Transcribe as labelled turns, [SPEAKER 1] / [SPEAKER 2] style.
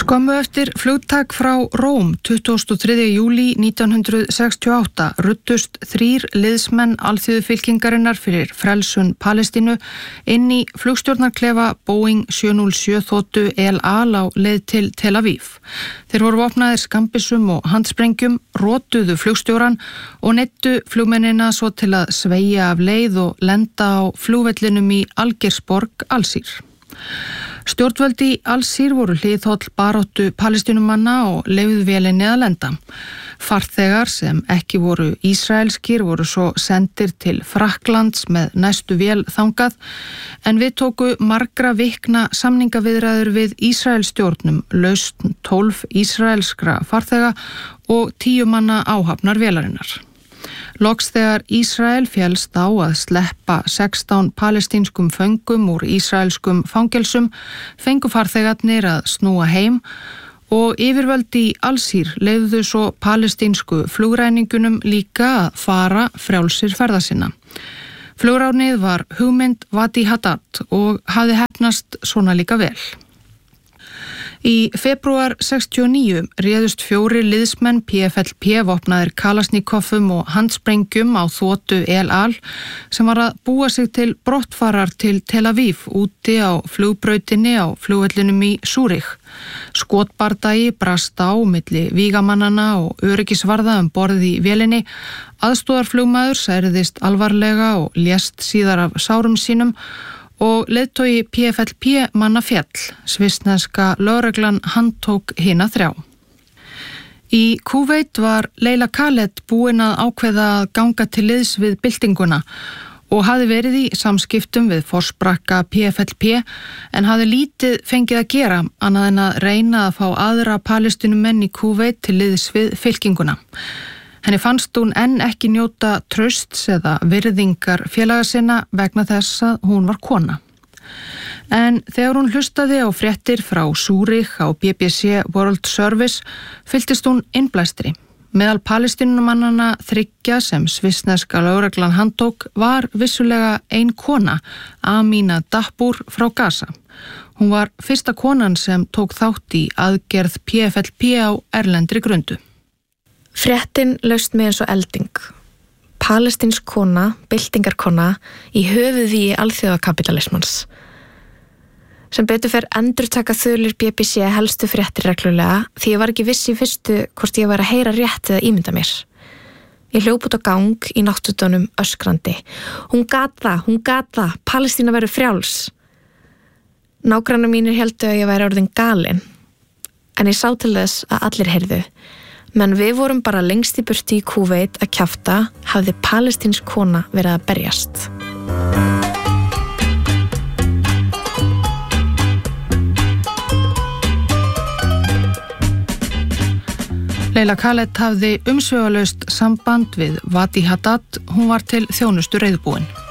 [SPEAKER 1] Skömmu eftir flugtak frá Róm 23. júlí 1968 ruddust 3 liðsmenn alþýðufylkingarinnar fyrir frelsun Palestínu inn í flugstjórnarklefa Boeing 707 þotu El Al á leið til Tel Aviv. Þeir voru vopnaðir skambissum og handsprengjum, rotuðu flugstjóran og neyddu flugmennina svo til að sveigja af leið og lenda á flugvellinum í Algeirsborg, Alsír. Stjórnvöld í Alsír voru hliðhóll baráttu Palestínumanna og leyfðu vélinni að lenda. Farþegar sem ekki voru ísraelskir voru svo sendir til Frakklands með næstu vél þangað, en við tóku margra vikna samningaviðræður við Ísraelstjórnum, lausn 12 ísraelskra farþega og 10 manna áhafnar vélarinnar. Loks þegar Ísrael féllst á að sleppa 16 palestínskum föngum úr ísraelskum fangelsum, fengu farþegarnir að snúa heim og yfirvöld í Alsír leyfðu svo palestínsku flugræningunum líka að fara frjálsir ferða sinna. Flugránið var hugmynd Vadi Haddad og hafði heppnast svona líka vel. Í febrúar 69 réðust 4 liðsmenn PFLP vopnaðir Kalashnikovum og handsprengjum á þotu El Al sem var að búa sig til brottfarar til Tel Aviv úti á flugbrautinni á flugvellinum í Zúrich. Skotbardagi brast á milli vígamannana og öryggisvarða borð í vélinni. Aðstoðarflugmaður særðist alvarlega og lést síðar af sárum sínum og leiðtogi PFLP manna fjall, svissneska lögreglan handtók hina 3. Í Kúveit var Leila Khaled búin að ákveða að ganga til liðs við byltinguna og hafði verið í samskiptum við forsprakka PFLP en hafði lítið fengið að gera annað en að reyna að fá aðra palestínumenn í Kúveit til liðs við fylkinguna. Henni fannst hún enn ekki njóta trausts eða virðingar félaga sinna vegna þess að hún var kona. En þegar hún hlustaði á fréttir frá Zúrich á BBC World Service fylltist hún innblæstri. Meðal palestínumannanna 3 sem svissneska lögreglan handtók var vissulega ein kona, Amina Dabbur frá Gaza. Hún var fyrsta konan sem tók þátt í aðgerð PFLP á erlendri grundu.
[SPEAKER 2] Fréttin laust mig eins og elding. Palestínsk kona, byltingarkona, í höfuðvíi alþjóðakapitalismans. Sem betur fer endurtaka þulir BBC helstu fréttir reglulega því ég var ekki viss í fyrstu hvort ég var að heyra rétt eða ímynda mér. Ég hljóp út á gang í náttúrunum öskrandi. Hún gat það, Palestína verður frjáls. Nágrannar mínir héldu að ég væri orðin galin, en ég sá til þess að allir heyrðu. Men við vorum bara lengst í burtu í Kúveit að kjafta, hafði palestínsk kona verið að berjast.
[SPEAKER 1] Leila Khaled hafði umsvifalaust samband við Vadi Haddad, hún var til þjónustu reiðubúin.